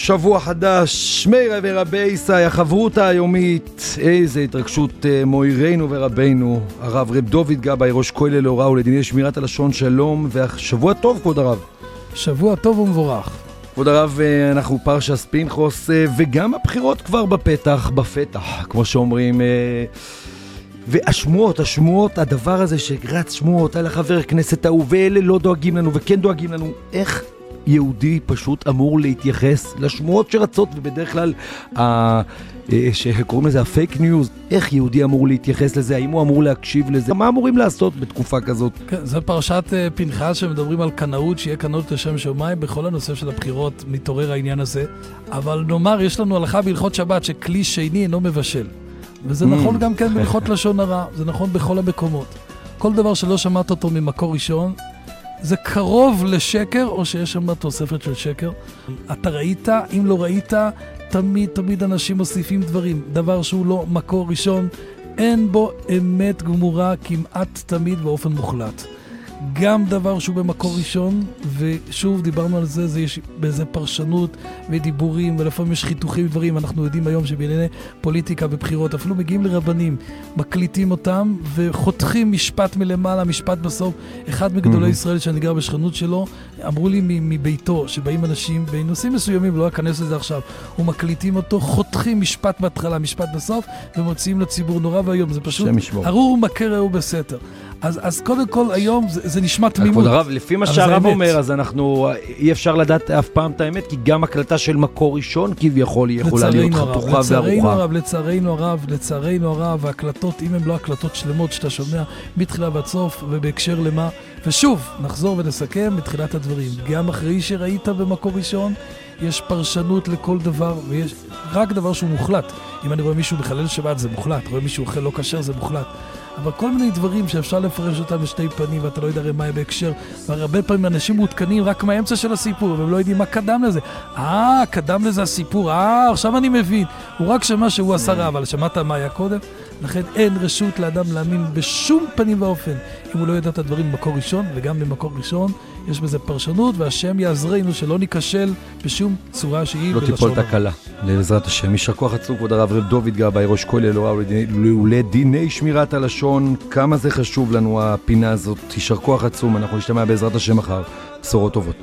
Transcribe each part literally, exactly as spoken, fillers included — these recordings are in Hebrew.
שבוע חדש, מירה ורבי ישראל, החברותה היומית, איזה התרגשות מוירנו ורבינו, הרב רב דוד גבאי, ראש כולל להוראה ולדיני שמירת הלשון, שלום, ושבוע טוב כבוד הרב. שבוע טוב ומבורך. כבוד הרב, אנחנו פרשת פנחס, וגם הבחירות כבר בפתח, בפתח, כמו שאומרים, והשמועות, השמועות, הדבר הזה שרץ שמועות על החבר הכנסת ההוא, ואלה לא דואגים לנו וכן דואגים לנו, איך יהודי פשוט אמור להתייחס לשמועות שרצות, ובדרך כלל ה... שקוראים לזה הפייק ניוז, איך יהודי אמור להתייחס לזה, האם הוא אמור להקשיב לזה, מה אמורים לעשות בתקופה כזאת? כן, זה פרשת פנחס שמדברים על קנאות, שיהיה קנאות לשם שמיים, בכל הנושא של הבחירות מתעורר העניין הזה, אבל נאמר, יש לנו הלכה בהלכות שבת שכלי שני אינו מבשל, וזה נכון גם כן בהלכות לשון הרע, זה נכון בכל המקומות. כל דבר שלא שמעת אותו ממקור ראשון, זה קרוב לשקר, או שיש שם תוספת של שקר. אתה ראית, אם לא ראית, תמיד, תמיד אנשים מוסיפים דברים. דבר שהוא לא מקור ראשון, אין בו אמת גמורה כמעט תמיד באופן מוחלט. גם דבר שהוא במקור ראשון, ושוב דיברנו על זה, זה יש באיזה פרשנות ודיבורים, ולפעמים יש חיתוכים דברים, אנחנו יודעים היום שבענייני פוליטיקה ובחירות, אפילו מגיעים לרבנים, מקליטים אותם, וחותכים משפט מלמעלה, משפט בסוף. אחד מגדולי ישראל שאני גר בשכנות שלו, אמרו לי מביתו, שבאים אנשים בנושאים מסוימים, לא אכנס לזה עכשיו, ומקליטים אותו, חותכים משפט בהתחלה, משפט בסוף, ומוציאים לציבור נורא והיום, זה פשוט ארור מכר הוא בסתר. אז, אז קודם כל היום זה, זה נשמע תמימות. כבוד הרב, לפי מה שהרב אומר, אז אנחנו, אי אפשר לדעת אף פעם את האמת, כי גם הקלטה של מקור ראשון כביכול יכולה להיות חתוכה וערוכה. לצערנו הרב, לצערנו הרב, לצערנו הרב, ההקלטות, אם הן לא הקלטות שלמות שאתה שומע מתחילה ועד סוף ובהקשר למה, ושוב, נחזור ונסכם בתחילת הדברים. גם אחרי שראית במקור ראשון, יש פרשנות לכל דבר, ויש רק דבר שהוא מוחלט. אם אני רואה מישהו בחלל שבת זה מוחלט, רואה מישהו אוכל לא כשר זה מוחלט. אבל כל מיני דברים שאפשר לפרש אותם בשתי פנים, ואתה לא יודע מה יהיה בהקשר, והרבה פעמים אנשים מותקנים רק מהאמצע של הסיפור, והם לא יודעים מה קדם לזה. אה, קדם לזה הסיפור, אה, עכשיו אני מבין. הוא רק שמע שהוא עשה רע, אבל שמעת מה היה קודם? לכן אין רשות לאדם להאמין בשום פנים ואופן, אם הוא לא ידע את הדברים במקור ראשון, וגם במקור ראשון יש בזה פרשנות, והשם יעזרנו שלא ניקשל בשום צורה שהיא. לא תיפול תקלה, לעזרת השם. יישר כוח עצום כבוד הרב רב דוד גבאי, ראש כולל להוראה ולדיני שמירת הלשון. כמה זה חשוב לנו הפינה הזאת, יישר כוח עצום. אנחנו נשתמע בעזרת השם מחר, בשורות טובות.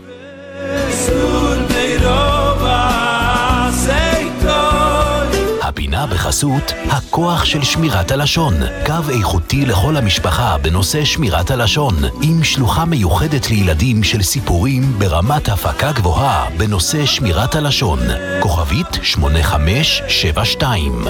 הפינה בחסות הכוח של שמירת הלשון, קו איכותי לכל המשפחה בנושא שמירת הלשון, עם שלוחה מיוחדת לילדים של סיפורים ברמת הפקה גבוהה בנושא שמירת הלשון. כוכבית שמונה חמש שבע שתיים.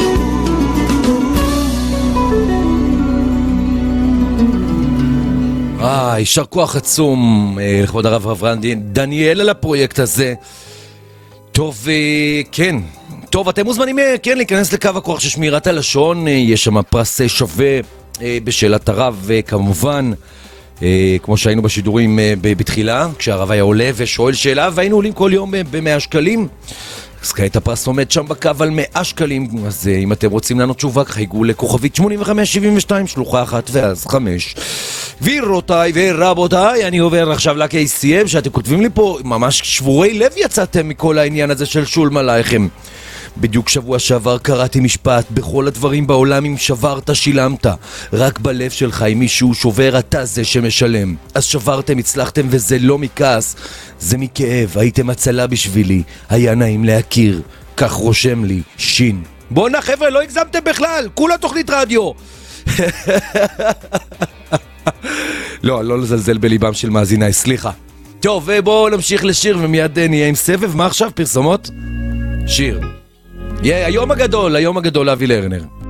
אה, יישר כוח עצום לכבוד הרב אברהם דניאל על הפרויקט הזה. טוב, כן. טוב, אתם מוזמנים, כן, להיכנס לקו הכוח של שמירת הלשון, יש שם פרס שווה בשאלת הרב, כמובן, כמו שהיינו בשידורים בתחילה, כשהרב היה עולה ושואל שאלה, והיינו עולים כל יום ב-מאה שקלים, אז כעת הפרס עומד שם בקו על מאה שקלים, אז אם אתם רוצים לענות תשובה, חייגו לכוכבית שמונים וחמש שבעים ושתיים, שלוחה אחת ואז חמש. גבירותיי ורבותיי, אני עובר עכשיו ל-קי סי אם, שאתם כותבים לי פה, ממש שבורי לב יצאתם מכל העניין הזה של שולם עלייכם. בדיוק שבוע שעבר קראתי משפט, בכל הדברים בעולם אם שברת שילמת, רק בלב שלך אם מישהו שובר אתה זה שמשלם. אז שברתם, הצלחתם, וזה לא מכעס, זה מכאב, הייתם הצלה בשבילי, היה נעים להכיר, כך רושם לי, שין. בואו חבר'ה, לא הגזמתם בכלל, כולה תוכנית רדיו. לא, לא לזלזל בליבם של מאזיניי, סליחה. טוב, בואו נמשיך לשיר ומיד נהיה עם סבב. מה עכשיו? פרסומות? שיר. Yeah, היום הגדול, היום הגדול, אבי לרנר.